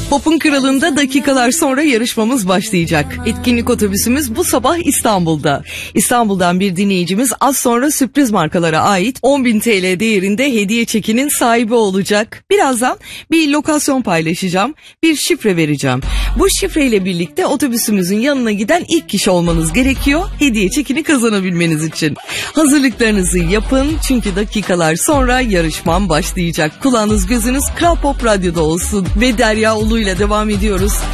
Pop'un Kralı'nda dakikalar sonra yarışmamız başlayacak. Etkinlik otobüsümüz bu sabah İstanbul'da. İstanbul'dan bir dinleyicimiz az sonra sürpriz markalara ait 10.000 TL değerinde hediye çekinin sahibi olacak. Birazdan bir lokasyon paylaşacağım, bir şifre vereceğim. Bu şifreyle birlikte otobüsümüzün yanına giden ilk kişi olmanız gerekiyor hediye çekini kazanabilmeniz için. Hazırlıklarınızı yapın çünkü dakikalar sonra yarışmam başlayacak. Kulağınız gözünüz Kral Pop Radyo'da olsun ve Derya Ulu ile devam ediyoruz.